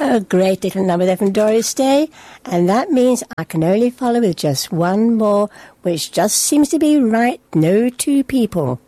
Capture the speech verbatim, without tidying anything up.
Oh, great little number there from Doris Day. And that means I can only follow with just one more, which just seems to be right. No two people